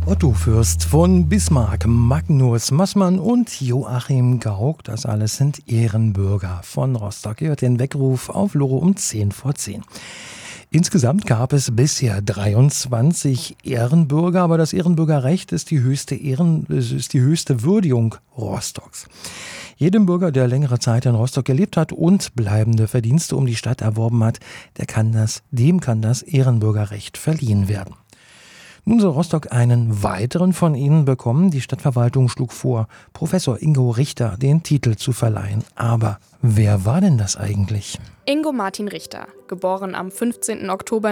Otto Fürst von Bismarck, Magnus Maßmann und Joachim Gauck, das alles sind Ehrenbürger von Rostock. Ihr hört den Weckruf auf Loro um 10:10. Insgesamt gab es bisher 23 Ehrenbürger, aber das Ehrenbürgerrecht ist die höchste Würdigung Rostocks. Jedem Bürger, der längere Zeit in Rostock gelebt hat und bleibende Verdienste um die Stadt erworben hat, dem kann das Ehrenbürgerrecht verliehen werden. Nun soll Rostock einen weiteren von ihnen bekommen. Die Stadtverwaltung schlug vor, Professor Ingo Richter den Titel zu verleihen. Aber wer war denn das eigentlich? Ingo Martin Richter, geboren am 15. Oktober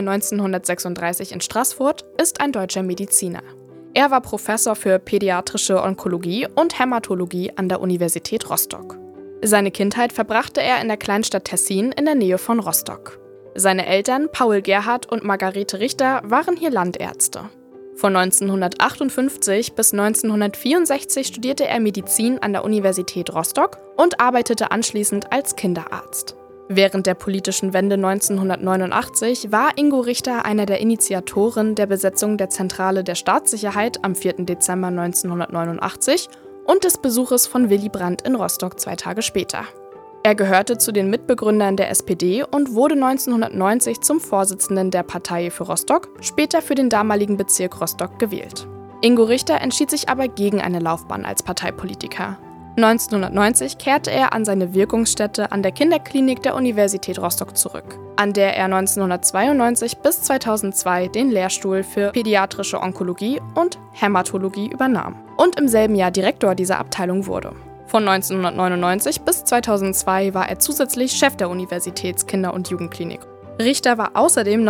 1936 in Straßfurt, ist ein deutscher Mediziner. Er war Professor für pädiatrische Onkologie und Hämatologie an der Universität Rostock. Seine Kindheit verbrachte er in der Kleinstadt Tessin in der Nähe von Rostock. Seine Eltern, Paul Gerhard und Margarete Richter, waren hier Landärzte. Von 1958 bis 1964 studierte er Medizin an der Universität Rostock und arbeitete anschließend als Kinderarzt. Während der politischen Wende 1989 war Ingo Richter einer der Initiatoren der Besetzung der Zentrale der Staatssicherheit am 4. Dezember 1989 und des Besuches von Willy Brandt in Rostock 2 Tage später. Er gehörte zu den Mitbegründern der SPD und wurde 1990 zum Vorsitzenden der Partei für Rostock, später für den damaligen Bezirk Rostock gewählt. Ingo Richter entschied sich aber gegen eine Laufbahn als Parteipolitiker. 1990 kehrte er an seine Wirkungsstätte an der Kinderklinik der Universität Rostock zurück, an der er 1992 bis 2002 den Lehrstuhl für pädiatrische Onkologie und Hämatologie übernahm und im selben Jahr Direktor dieser Abteilung wurde. Von 1999 bis 2002 war er zusätzlich Chef der Universitäts-Kinder- und Jugendklinik. Richter war außerdem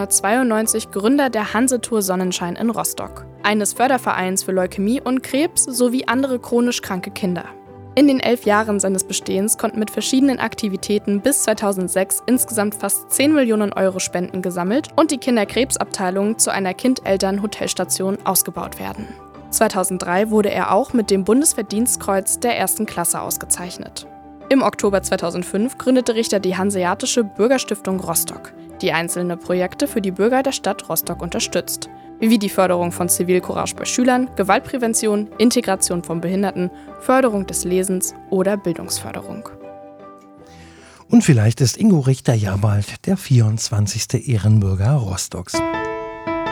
1992 Gründer der Hansetour Sonnenschein in Rostock, eines Fördervereins für Leukämie und Krebs sowie andere chronisch kranke Kinder. In den 11 Jahren seines Bestehens konnten mit verschiedenen Aktivitäten bis 2006 insgesamt fast 10 Millionen Euro Spenden gesammelt und die Kinderkrebsabteilung zu einer Kind-Eltern-Hotelstation ausgebaut werden. 2003 wurde er auch mit dem Bundesverdienstkreuz der 1. Klasse ausgezeichnet. Im Oktober 2005 gründete Richter die Hanseatische Bürgerstiftung Rostock, die einzelne Projekte für die Bürger der Stadt Rostock unterstützt, wie die Förderung von Zivilcourage bei Schülern, Gewaltprävention, Integration von Behinderten, Förderung des Lesens oder Bildungsförderung. Und vielleicht ist Ingo Richter ja bald der 24. Ehrenbürger Rostocks.